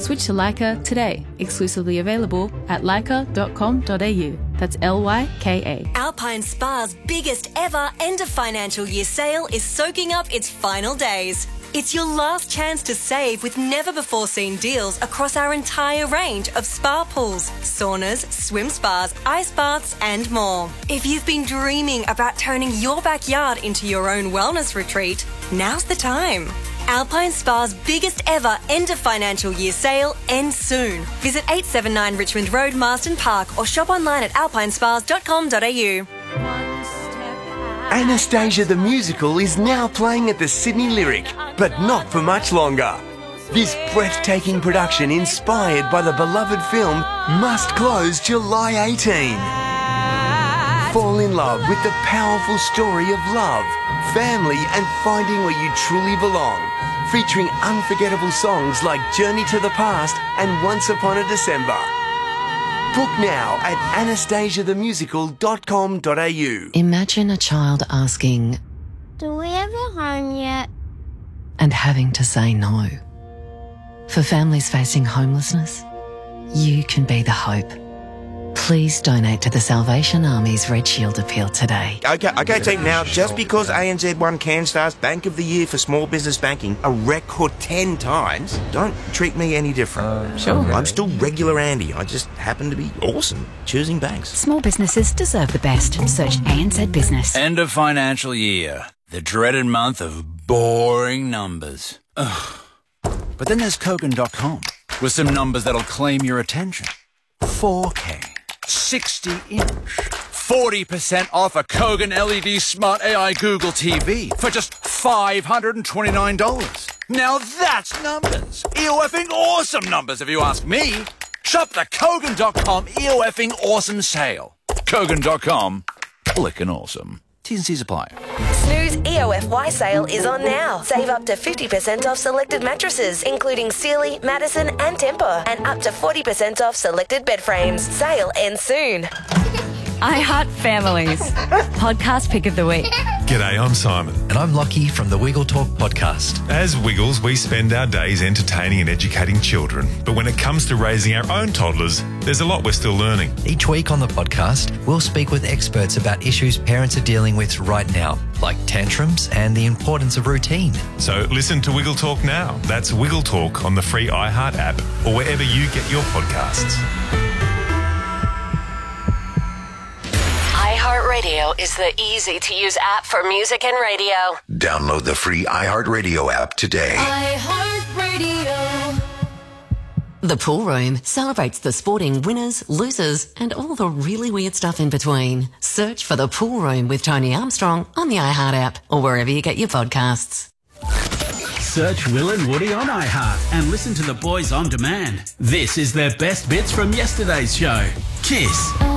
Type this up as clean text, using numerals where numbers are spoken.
Switch to Leica today. Exclusively available at leica.com.au. That's LYKA. Alpine Spa's biggest ever end of financial year sale is soaking up its final days. It's your last chance to save with never-before-seen deals across our entire range of spa pools, saunas, swim spas, ice baths and more. If you've been dreaming about turning your backyard into your own wellness retreat, now's the time. Alpine Spa's biggest ever end of financial year sale ends soon. Visit 879 Richmond Road, Marsden Park or shop online at alpinespas.com.au. Anastasia the Musical is now playing at the Sydney Lyric, but not for much longer. This breathtaking production, inspired by the beloved film, must close July 18. Fall in love with the powerful story of love, family and finding where you truly belong. Featuring unforgettable songs like Journey to the Past and Once Upon a December. Book now at anastasiathemusical.com.au. Imagine a child asking, "Do we have a home yet?" and having to say no. For families facing homelessness, you can be the hope. Please donate to the Salvation Army's Red Shield appeal today. Okay, team, now, just because ANZ won CanStar's Bank of the Year for small business banking a record 10 times, don't treat me any different. Sure. I'm still regular Andy. I just happen to be awesome choosing banks. Small businesses deserve the best. Search ANZ Business. End of financial year. The dreaded month of boring numbers. Ugh. But then there's Kogan.com with some numbers that'll claim your attention. 4K. 60-inch. 40% off a Kogan LED Smart AI Google TV for just $529. Now that's numbers. EOFing awesome numbers if you ask me. Shop the Kogan.com EOFing awesome sale. Kogan.com. Clickin' awesome. T's and C's apply. Snooze EOFY sale is on now. Save up to 50% off selected mattresses, including Sealy, Madison and Tempur, and up to 40% off selected bed frames. Sale ends soon. I Heart Families. Podcast pick of the week. G'day, I'm Simon. And I'm Lockie from the Wiggle Talk podcast. As Wiggles, we spend our days entertaining and educating children. But when it comes to raising our own toddlers, there's a lot we're still learning. Each week on the podcast, we'll speak with experts about issues parents are dealing with right now, like tantrums and the importance of routine. So listen to Wiggle Talk now. That's Wiggle Talk on the free iHeart app or wherever you get your podcasts. iHeartRadio is the easy-to-use app for music and radio. Download the free iHeartRadio app today. iHeartRadio. The Pool Room celebrates the sporting winners, losers, and all the really weird stuff in between. Search for The Pool Room with Tony Armstrong on the iHeart app or wherever you get your podcasts. Search Will and Woody on iHeart and listen to the boys on demand. This is their best bits from yesterday's show. Kiss.